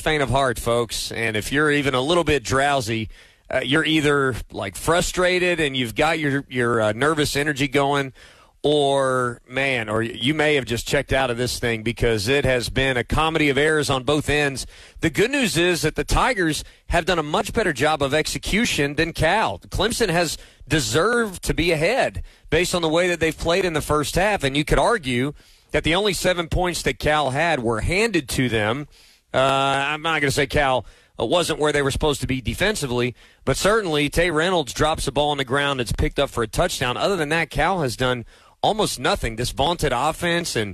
faint of heart, folks. And if you're even a little bit drowsy, you're either like frustrated and you've got your nervous energy going, or you may have just checked out of this thing because it has been a comedy of errors on both ends. The good news is that the Tigers have done a much better job of execution than Cal. Clemson has deserved to be ahead based on the way that they've played in the first half, and you could argue that the only 7 points that Cal had were handed to them. I'm not going to say Cal wasn't where they were supposed to be defensively, but certainly Tay Reynolds drops a ball on the ground. It's picked up for a touchdown. Other than that, Cal has done almost nothing. This vaunted offense and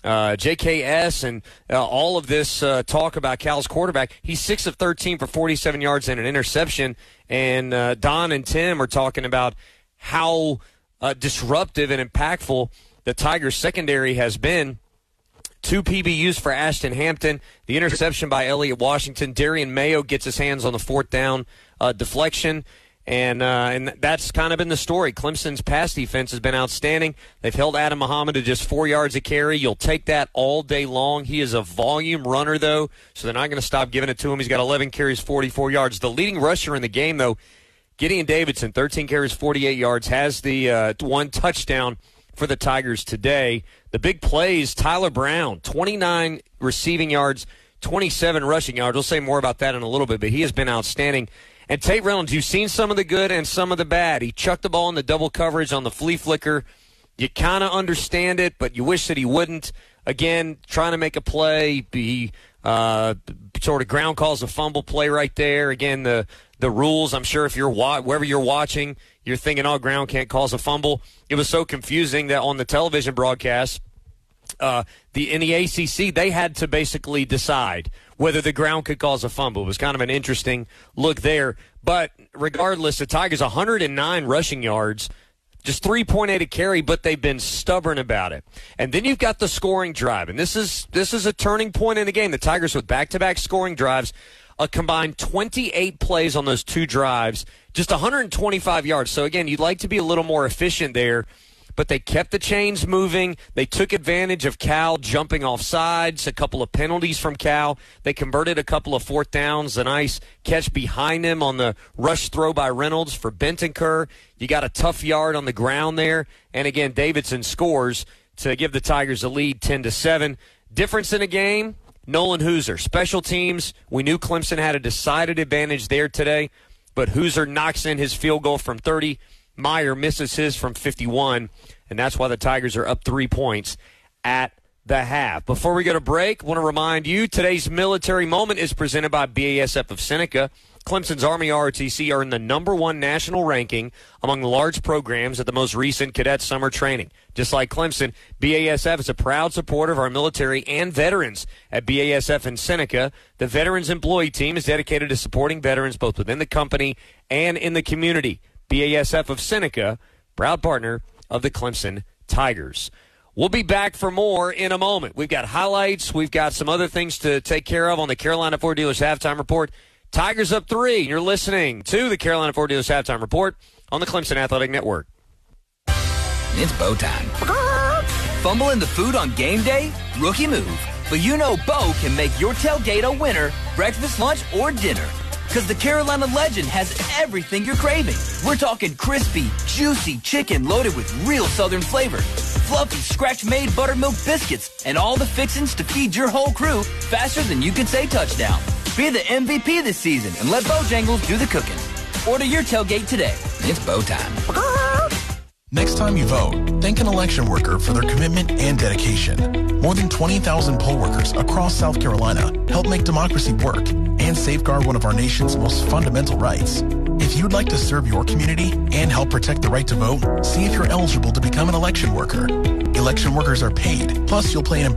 JKS and all of this talk about Cal's quarterback, he's 6 of 13 for 47 yards and an interception. And Don and Tim are talking about how disruptive and impactful the Tigers secondary has been. 2 PBUs for Ashton Hampton, the interception by Elliott Washington. Darian Mayo gets his hands on the 4th down deflection. And that's kind of been the story. Clemson's pass defense has been outstanding. They've held Adam Muhammad to just 4 yards a carry. You'll take that all day long. He is a volume runner, though, so they're not going to stop giving it to him. He's got 11 carries, 44 yards. The leading rusher in the game, though, Gideon Davidson, 13 carries, 48 yards, has the 1 touchdown for the Tigers today. The big plays, Tyler Brown, 29 receiving yards, 27 rushing yards. We'll say more about that in a little bit, but he has been outstanding. And Tate Reynolds, you've seen some of the good and some of the bad. He chucked the ball in the double coverage on the flea flicker. You kind of understand it, but you wish that he wouldn't. Again, trying to make a play. He sort of ground calls a fumble play right there. Again, the rules, I'm sure if you're wherever you're watching, you're thinking, oh, ground can't cause a fumble. It was so confusing that on the television broadcast, in the ACC, they had to basically decide whether the ground could cause a fumble. It was kind of an interesting look there. But regardless, the Tigers 109 rushing yards, just 3.8 a carry, but they've been stubborn about it. And then you've got the scoring drive, and this is a turning point in the game. The Tigers with back-to-back scoring drives, a combined 28 plays on those 2 drives, just 125 yards. So, again, you'd like to be a little more efficient there. But they kept the chains moving. They took advantage of Cal jumping off sides, a couple of penalties from Cal. They converted a couple of 4th downs, a nice catch behind him on the rush throw by Reynolds for Bentancur. You got a tough yard on the ground there. And, again, Davidson scores to give the Tigers a lead 10-7. Difference in the game, Nolan Hooser. Special teams, we knew Clemson had a decided advantage there today, but Hooser knocks in his field goal from 30. Meyer misses his from 51, and that's why the Tigers are up 3 points at the half. Before we go to break, I want to remind you today's Military Moment is presented by BASF of Seneca. Clemson's Army ROTC are in the #1 national ranking among large programs at the most recent cadet summer training. Just like Clemson, BASF is a proud supporter of our military and veterans. At BASF in Seneca, the Veterans Employee Team is dedicated to supporting veterans both within the company and in the community. BASF of Seneca, proud partner of the Clemson Tigers. We'll be back for more in a moment. We've got highlights. We've got some other things to take care of on the Carolina Ford Dealers Halftime Report. Tigers up 3. You're listening to the Carolina Ford Dealers Halftime Report on the Clemson Athletic Network. It's Bo time. Fumbling the food on game day? Rookie move. But you know Bo can make your tailgate a winner, breakfast, lunch, or dinner. Because the Carolina Legend has everything you're craving. We're talking crispy, juicy chicken loaded with real Southern flavor, fluffy, scratch-made buttermilk biscuits, and all the fixings to feed your whole crew faster than you can say touchdown. Be the MVP this season and let Bojangles do the cooking. Order your tailgate today. It's Bo time. Next time you vote, thank an election worker for their commitment and dedication. More than 20,000 poll workers across South Carolina help make democracy work and safeguard one of our nation's most fundamental rights. If you'd like to serve your community and help protect the right to vote, see if you're eligible to become an election worker. Election workers are paid, plus you'll play an